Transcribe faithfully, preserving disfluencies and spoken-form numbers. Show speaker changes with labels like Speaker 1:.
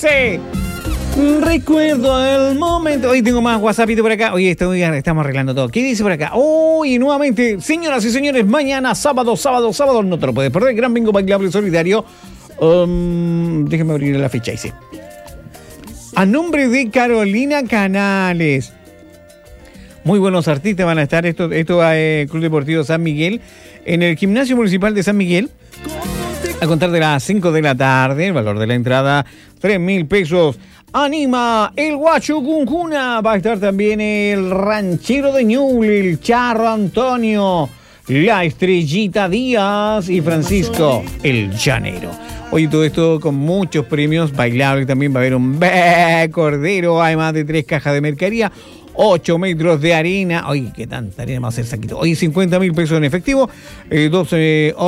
Speaker 1: dice... Recuerdo el momento. Hoy tengo más WhatsAppito por acá. Hoy estoy, estamos arreglando todo. ¿Qué dice por acá? Uy, nuevamente, señoras y señores, mañana, sábado, sábado, sábado, no te lo puedes perder. Gran bingo bailable solidario. Um, déjeme abrir la fecha, dice. A nombre de Carolina Canales. Muy buenos artistas van a estar. Esto, esto va eh, Club Deportivo San Miguel. En el Gimnasio Municipal de San Miguel. A contar de las cinco de la tarde. El valor de la entrada, tres mil pesos. Anima el Guacho Cuncuna. Va a estar también el Ranchero de Ñuble, el Charro Antonio, la Estrellita Díaz y Francisco el Llanero. Oye, todo esto con muchos premios bailables. También va a haber un be cordero, además de tres cajas de mercadería, ocho metros de arena. Oye, qué tanta arena va a ser saquito. Oye, cincuenta mil pesos en efectivo, eh, doce